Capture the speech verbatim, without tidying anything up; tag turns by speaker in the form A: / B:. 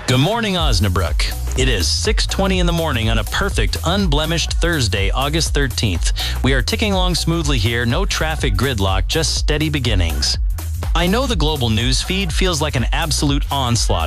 A: Good morning, Osnabrück. It is six twenty in the morning on a perfect, unblemished Thursday, August thirteenth. We are ticking along smoothly here, no traffic gridlock, just steady beginnings. I know the global news feed feels like an absolute onslaught